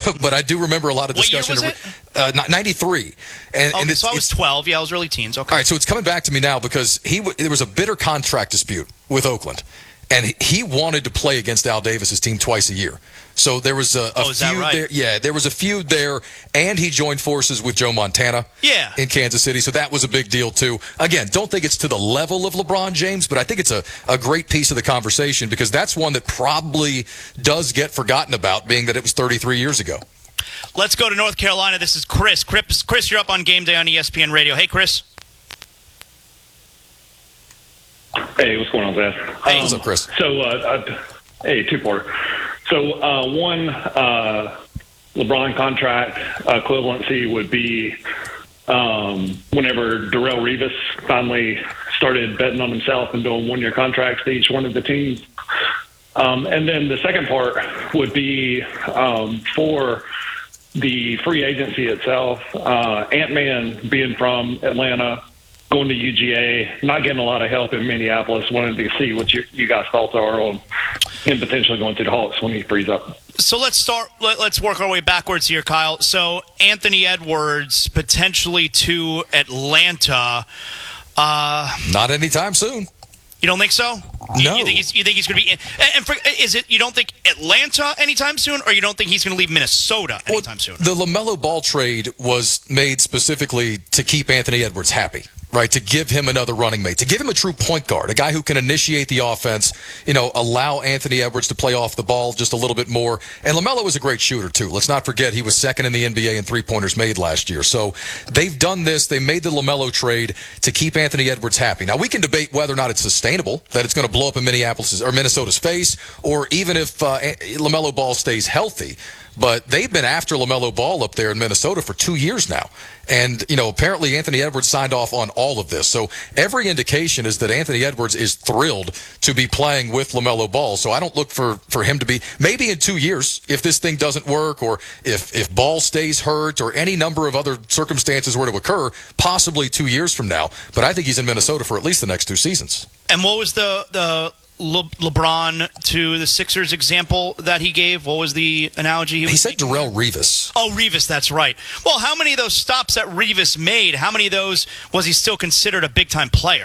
but I do remember a lot of discussion. What year was it? 93. And so I was 12. Yeah, I was early teens. Okay. All right, so it's coming back to me now because there was a bitter contract dispute with Oakland, and he wanted to play against Al Davis's team twice a year. So there was a is that feud right? there. Yeah, there was a feud there, and he joined forces with Joe Montana in Kansas City, so that was a big deal too. Again, don't think it's to the level of LeBron James, but I think it's a great piece of the conversation because that's one that probably does get forgotten about, being that it was 33 years ago. Let's go to North Carolina. This is Chris. Chris, you're up on Game Day on ESPN Radio. Hey, Chris. Hey, what's going on, Zach? Hey, what's up, Chris? So, hey, two-parter. So, one, LeBron contract equivalency would be whenever Darrelle Revis finally started betting on himself and doing one-year contracts to each one of the teams. And then the second part would be for the free agency itself, Ant-Man being from Atlanta, going to UGA, not getting a lot of help in Minneapolis, wanted to see what you guys' thoughts are on him potentially going to the Hawks when he frees up. So let's work our way backwards here, Kyle. So Anthony Edwards potentially to Atlanta. Not anytime soon. You don't think so? No. You think he's going to be in? You don't think Atlanta anytime soon, or you don't think he's going to leave Minnesota anytime soon? The LaMelo Ball trade was made specifically to keep Anthony Edwards happy. Right, to give him another running mate, to give him a true point guard, a guy who can initiate the offense, allow Anthony Edwards to play off the ball just a little bit more. And LaMelo was a great shooter, too. Let's not forget he was second in the NBA in three-pointers made last year. So they've done this. They made the LaMelo trade to keep Anthony Edwards happy. Now, we can debate whether or not it's sustainable, that it's going to blow up in Minnesota's face, or even if LaMelo Ball stays healthy. But they've been after LaMelo Ball up there in Minnesota for 2 years now. And, apparently Anthony Edwards signed off on all of this. So every indication is that Anthony Edwards is thrilled to be playing with LaMelo Ball. So I don't look for him to be, maybe in 2 years, if this thing doesn't work, or if Ball stays hurt, or any number of other circumstances were to occur, possibly 2 years from now. But I think he's in Minnesota for at least the next 2 seasons. And what was the LeBron to the Sixers example that he gave? What was the analogy? He said Darrelle Revis. Oh, Revis, that's right. Well, how many of those stops that Revis made, how many of those was he still considered a big-time player?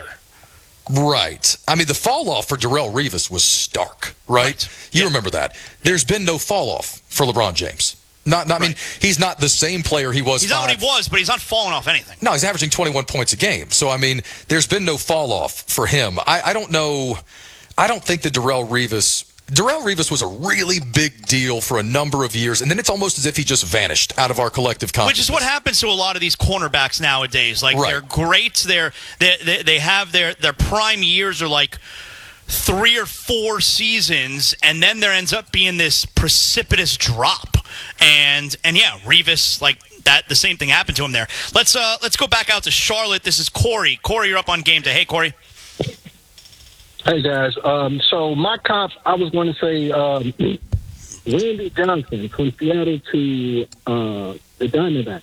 Right. I mean, the fall-off for Darrelle Revis was stark, right? You remember that. There's been no fall-off for LeBron James. I mean, he's not the same player he was. He's not what he was, but he's not falling off anything. No, he's averaging 21 points a game. So, I mean, there's been no fall-off for him. I don't know. I don't think that Darrelle Revis was a really big deal for a number of years, and then it's almost as if he just vanished out of our collective consciousness. Which is what happens to a lot of these cornerbacks nowadays. Like, they're great. They have their prime years are like 3 or 4 seasons, and then there ends up being this precipitous drop. And yeah, Revis, like that, the same thing happened to him there. Let's go back out to Charlotte. This is Corey. Corey, you're up on Game Day. Hey, Corey. Hey, guys. So my comp, I was going to say Randy Johnson from Seattle to the Diamondbacks.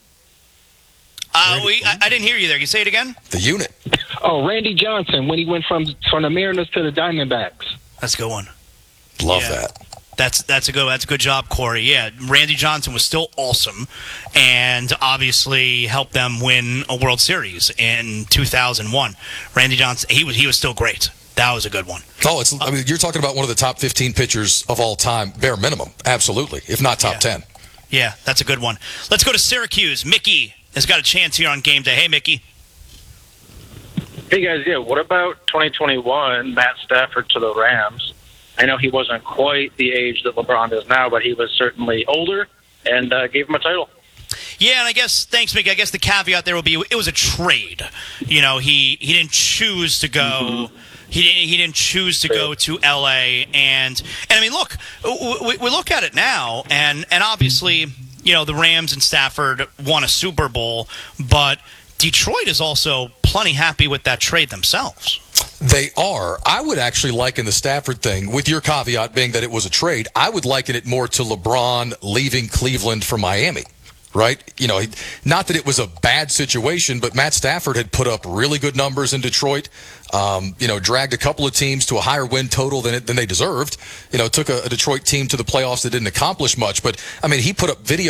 I didn't hear you there. Can you say it again? The unit. Oh, Randy Johnson, when he went from the Mariners to the Diamondbacks. That's a good one. Love that. That's a good job, Corey. Yeah, Randy Johnson was still awesome, and obviously helped them win a World Series in 2001. Randy Johnson, he was still great. That was a good one. Oh, you're talking about one of the top 15 pitchers of all time, bare minimum. Absolutely, if not top 10. Yeah, that's a good one. Let's go to Syracuse. Mickey has got a chance here on Game Day. Hey, Mickey. Hey, guys. Yeah, what about 2021, Matt Stafford to the Rams? I know he wasn't quite the age that LeBron is now, but he was certainly older and gave him a title. Yeah, and I guess, thanks, Mickey. I guess the caveat there will be it was a trade. He didn't choose to go. Mm-hmm. He didn't choose to go to L.A. And I mean, look, we look at it now, and obviously, the Rams and Stafford won a Super Bowl, but Detroit is also plenty happy with that trade themselves. They are. I would actually liken the Stafford thing, with your caveat being that it was a trade, I would liken it more to LeBron leaving Cleveland for Miami. Right? Not that it was a bad situation, but Matt Stafford had put up really good numbers in Detroit, dragged a couple of teams to a higher win total than they deserved, took a Detroit team to the playoffs that didn't accomplish much. But, I mean, he put up video